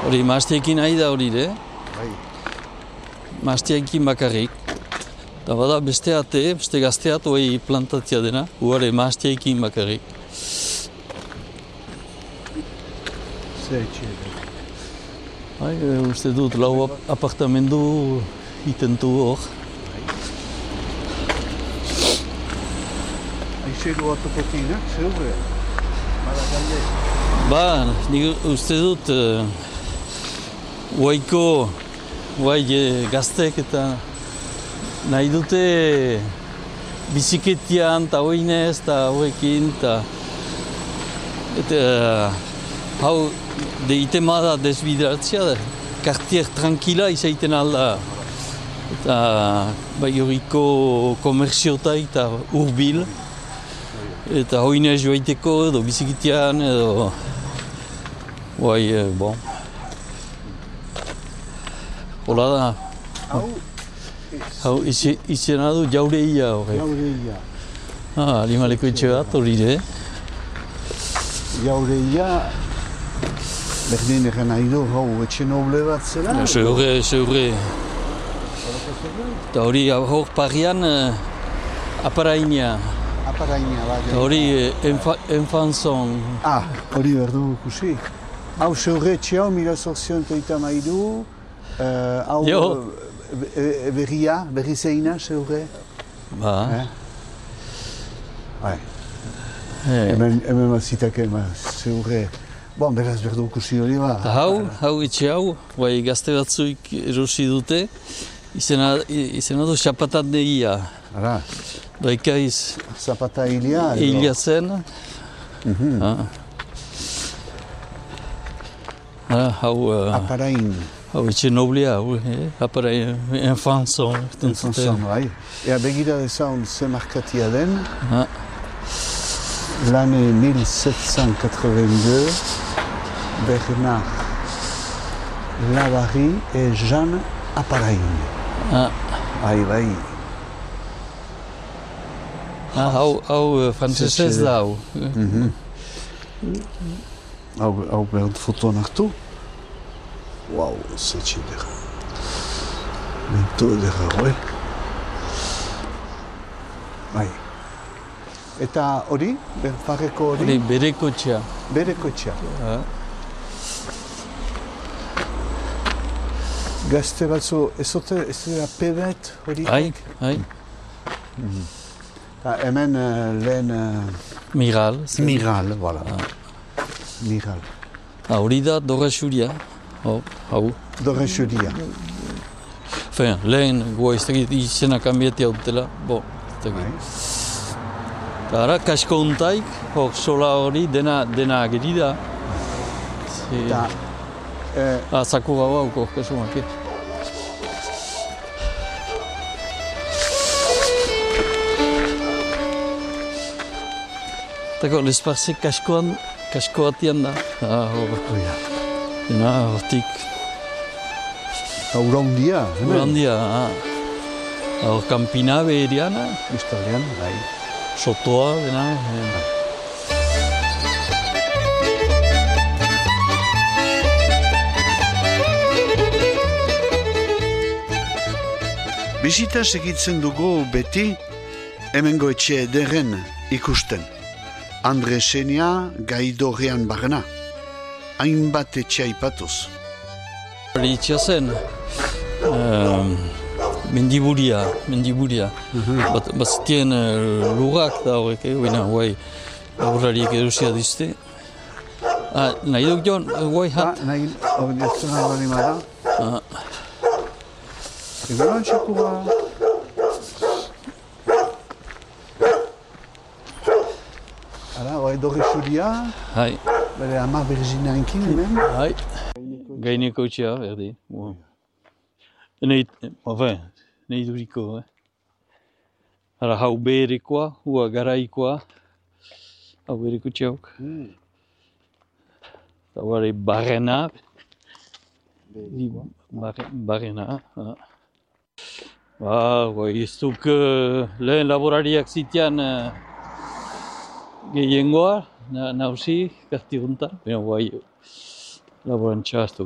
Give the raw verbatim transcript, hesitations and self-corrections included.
Hori, maaztiekin nahi da hori, de? Bai. Maaztiekin bakarrik. Da bada beste ate, beste gazteat hori plantatzea dena, huare maaztiekin bakarrik. Zer etxe. Bai, uste dut, lau apartamendu itentu hor. Aixego atopotinak, zeure? Bada galde. Ba, nik uste dut, uh, huaiko, huai eh, gaztek eta nahi dute biziketian eta hoinez eta hoekin eta eta hau deitema da desbideratzea, kartier tranquila izaiten alda eta bai horiko komerziotai eta urbil eta hoinez joaiteko edo biziketian edo bai, eh, bon. Hola da. Hau? Hau izena du jaureia horrek. Jaureia. Ah, Limaleko etxe bat hori de. Jaureia, berdin egen nahi du, hau etxe noble bat zela? Zeure, zeure. Eta hori hor parian uh, aparainia. Aparainia, bat. Hori enfa, enfanzon. Ah, hori berdu kusi. Hau zeure etxe hau, mila zorzion teita maidu, hau berria, berri zeina, zeure. Ba. Eh? Bai. Hemen, hemen bat zitake, zeure. Bon, beraz berdu kusi hori ba. Eta hau, hau etxe hau, bai gazte batzuik erosi dute, izena, izena du xapatat negia. Ara. Daikaiz. Zapata hilia. Hilia zen. Mhm. Ah. Ah, hau... Uh, Aparain. Hau etxe noblea, hau, eh? Aparain, enfanzon. Enfanzon, bai. Ea begira dezaun ze markatia den. Ah. L'année mille sept cent quatre-vingt-deux, Bernard Lavary et Jeanne Aparain. Ah. Bai, bai. Ah, hau, hau frantzesez da, hau. Mhm. Hau, hau behar fotoan hartu. Wow, zetxe dira. Mento dira, hoi. Bai. Eta hori, berfareko hori? Hori bereko txea. Bereko txea. Ah. Gazte batzu, ez ote, ez dira pebet hori? Hai, hai. Mm-hmm. Ta hemen uh, lehen... Uh, Miral. Miral, voilà. Ah. Miral. Ah, hori da Dorresuria. Oh, hau. Dorresuria. Enfin, lehen, goa ez dakit izena kanbiatia dutela. Bo, ez dakit. Eta ara, kasko untaik, hor sola hori dena, dena ageri da. Eta... Eh, ah, sakura hau, hor kaso maki. Tako, l'esparze kaskoan, kasko batian da. Ah, hor. Oh, ja. Dena, hortik. Haura hundia, hemen? Haura hundia, ah. Hor kampina beherian. Ustalean, bai. Sotoa, dena. Eh. Bisita segitzen dugu beti, hemengo etxe ederren ikusten. Andre Senia gaidorrean barna. Hainbat etxe aipatuz. Hori itxea zen. Um, mendiburia, mendiburia. Uh-huh. Bat, bazitien uh, lurrak da horrek, eh? Baina, guai, laborariek erusia dizte. Ah, nahi duk joan, guai hat? Ah, nahi, hori eztuna bali mara. Ah. Egoran txakura. Ara, hori dorri xuria. Hai. Bere ama Virginia enkin, hemen. Hai. Gaineko txea, berdi. Wow. Nei, enfin, nei duriko, eh. Ara, hau beherekoa, hua garaikoa. Hau behereko txeauk. Mm. Eta hori barrena. Barrena. Ah. Ba, ez duk uh, lehen laborariak zitean uh, gehiengoa, nauzi, karti guntan. Baina, bai, laborantza